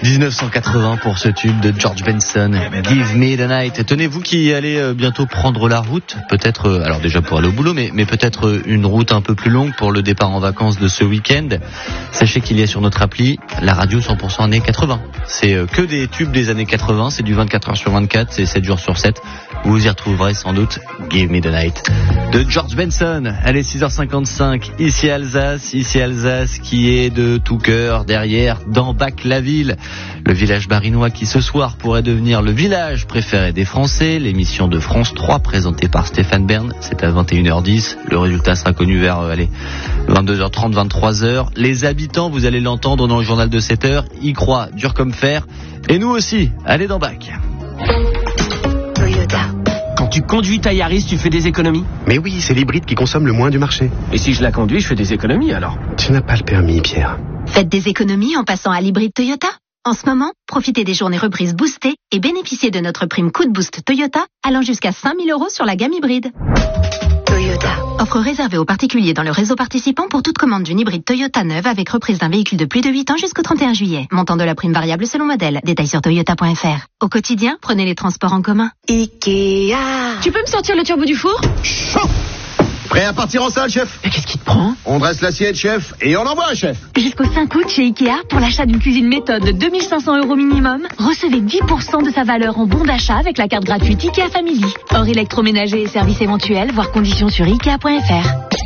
1980 pour ce tube de George Benson, Give Me the Night. Tenez-vous qui allez bientôt prendre la route, peut-être, alors déjà pour aller au boulot, mais peut-être une route un peu plus longue pour le départ en vacances de ce week-end. Sachez qu'il y a sur notre appli la radio 100% années 80. C'est que des tubes des années 80, c'est du 24 heures sur 24, c'est 7 jours sur 7. Vous y retrouverez sans doute Give Me the Night de George Benson. Allez, 6h55, ici Alsace qui est de tout cœur derrière d'Ambach-la-Ville, le village barinois qui ce soir pourrait devenir le village préféré des Français. L'émission de France 3 présentée par Stéphane Bern, c'est à 21h10. Le résultat sera connu vers 22h30, 23h. Les habitants, vous allez l'entendre dans le journal de 7h, y croient dur comme fer. Et nous aussi, allez d'Ambach. Toyota. Quand tu conduis ta Yaris, tu fais des économies? Mais oui, c'est l'hybride qui consomme le moins du marché. Et si je la conduis, je fais des économies alors? Tu n'as pas le permis, Pierre. Faites des économies en passant à l'hybride Toyota. En ce moment, profitez des journées reprises boostées et bénéficiez de notre prime Coup de Boost Toyota allant jusqu'à 5 000 € sur la gamme hybride. Toyota. Offre réservée aux particuliers dans le réseau participant pour toute commande d'une hybride Toyota neuve avec reprise d'un véhicule de plus de 8 ans jusqu'au 31 juillet. Montant de la prime variable selon modèle. Détails sur toyota.fr. Au quotidien, prenez les transports en commun. Ikea. Tu peux me sortir le turbo du four? Chaud. Prêt à partir en salle, chef? Mais qu'est-ce qui te prend? On dresse l'assiette, chef, et on envoie, chef. Jusqu'au 5 août chez Ikea, pour l'achat d'une cuisine méthode de 2 500 € minimum, recevez 10% de sa valeur en bon d'achat avec la carte gratuite Ikea Family. Hors électroménager et services éventuels, voir conditions sur Ikea.fr.